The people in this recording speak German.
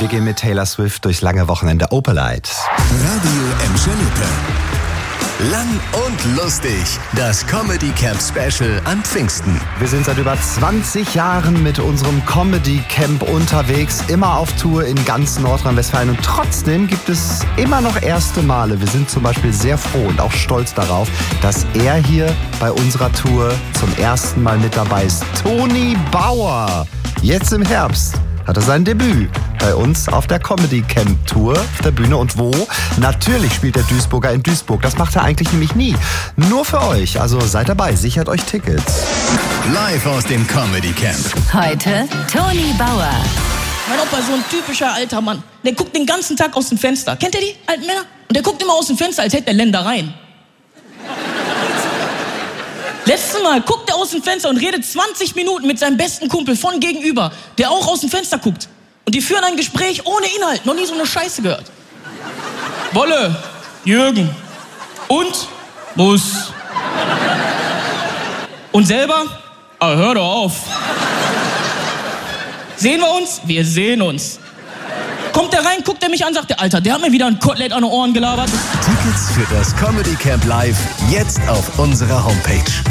Wir gehen mit Taylor Swift durchs lange Wochenende Opelite. Radio Emschenuppe. Lang und lustig. Das Comedy Camp Special an Pfingsten. Wir sind seit über 20 Jahren mit unserem Comedy Camp unterwegs, immer auf Tour in ganz Nordrhein-Westfalen. Und trotzdem gibt es immer noch erste Male. Wir sind zum Beispiel sehr froh und auch stolz darauf, dass er hier bei unserer Tour zum ersten Mal mit dabei ist. Toni Bauer. Jetzt im Herbst hat er sein Debüt bei uns auf der Comedy Camp Tour auf der Bühne. Und wo? Natürlich spielt der Duisburger in Duisburg. Das macht er eigentlich nämlich nie. Nur für euch. Also seid dabei, sichert euch Tickets. Live aus dem Comedy Camp. Heute Toni Bauer. Mein Opa ist so ein typischer alter Mann. Der guckt den ganzen Tag aus dem Fenster. Kennt ihr die alten Männer? Und der guckt immer aus dem Fenster, als hätte er Ländereien. Letztes Mal guckt er aus dem Fenster und redet 20 Minuten mit seinem besten Kumpel von gegenüber, der auch aus dem Fenster guckt. Und die führen ein Gespräch ohne Inhalt. Noch nie so eine Scheiße gehört. Wolle, Jürgen und Bus. Und selber? Ah, hör doch auf. Sehen wir uns? Wir sehen uns. Kommt er rein, guckt er mich an, sagt der Alter, der hat mir wieder ein Kotelett an den Ohren gelabert. Tickets für das Comedy Camp Live jetzt auf unserer Homepage.